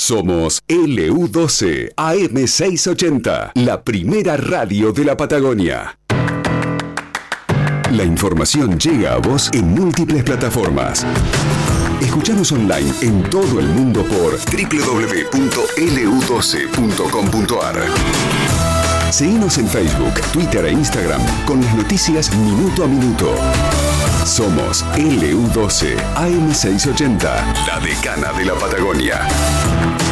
Somos LU12 AM680, la primera radio de la Patagonia. La información llega a vos en múltiples plataformas. Escuchanos online en todo el mundo por www.lu12.com.ar. Seguinos en Facebook, Twitter e Instagram con las noticias minuto a minuto. Somos LU12 AM680, la decana de la Patagonia.